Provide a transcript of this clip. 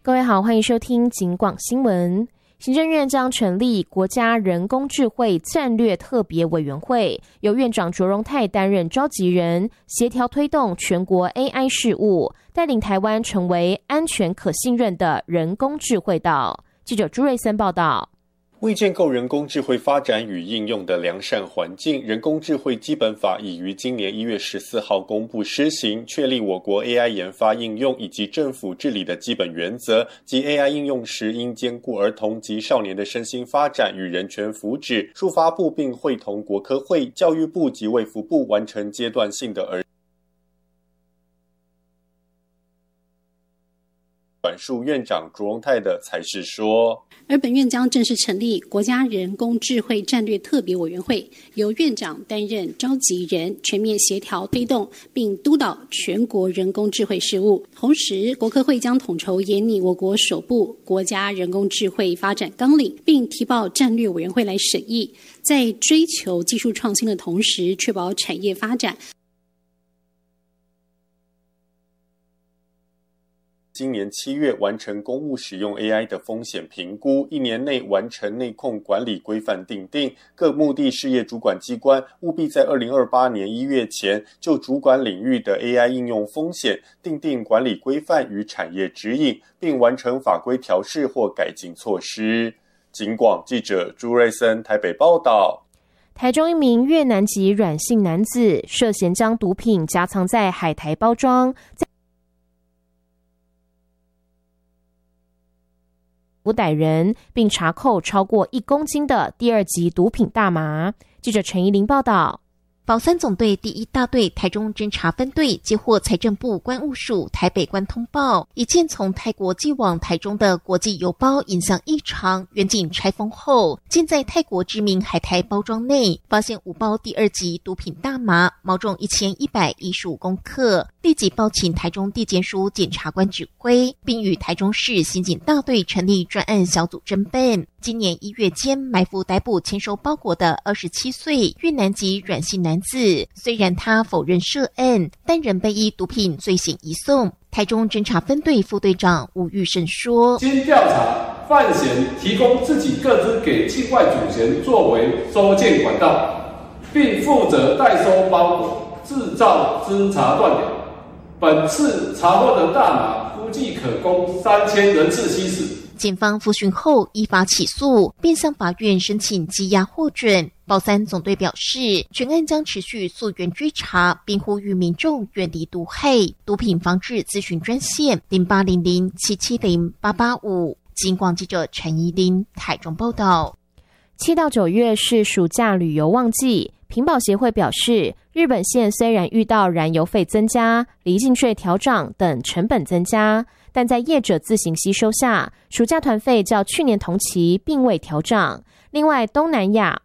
各位好，欢迎收听警广新闻。行政院将成立国家人工智慧战略特别委员会，由院长卓荣泰担任召集人，协调推动全国 AI 事务，带领台湾成为安全可信任的人工智慧岛。记者朱瑞森报道。 为建构人工智慧发展与应用的良善环境，人工智慧基本法已于今年1月14号公布施行，确立我国 AI 研发应用以及政府治理的基本原则，即 AI 应用时应兼顾儿童及少年的身心发展与人权福祉，数发部并会同国科会、教育部及卫福部完成阶段性的转述院长卓荣泰的才是说， 而本院将正式成立国家人工智慧战略特别委员会，由院长担任召集人，全面协调推动并督导全国人工智慧事务。同时，国科会将统筹研拟我国首部国家人工智慧发展纲领，并提报战略委员会来审议，在追求技术创新的同时，确保产业发展。 今年7月完成公务使用 AI 的风险评估，1年内完成内控管理规范订定，各目的事业主管机关务必在2028年1月前就主管领域的 AI 应用风险订定管理规范与产业指引，并完成法规调试或改进措施。警广记者朱瑞森台北报道。 台中一名越南籍阮姓男子涉嫌将毒品夹藏在海苔包装，捕逮人，并查扣超过1公斤的第2级毒品大麻。记者陈怡玲报道。 保三总队第1大队台中侦查分队接获财政部关务署台北关通报，一件从泰国寄往台中的国际邮包影像异常，远警拆封后，竟在泰国知名海苔包装内发现5包第2级毒品大麻，毛重1115公克，立即报请台中地检署检察官指挥，并与台中市刑警大队成立专案小组侦办。今年1月间埋伏逮捕签收包裹的27岁越南籍阮姓男子，虽然他否认涉案，但仍被依毒品罪嫌移送。台中侦查分队副队长吴玉胜说， 经调查，犯嫌提供自己个资给境外主嫌作为收件管道，并负责代收包裹，制造侦查断点。本次查获的大麻估计可供3000人次吸食。 检方复讯后依法起诉，并向法院申请羁押获准。保三总队表示，全案将持续溯源追查，并呼吁民众远离毒害。毒品防治咨询专线0800770885。警广记者陈怡玲台中报道。 7到9月是暑假旅游旺季，屏保协会表示，日本线虽然遇到燃油费增加、离境税调涨等成本增加，但在业者自行吸收下，暑假团费较去年同期并未调涨。另外，东南亚、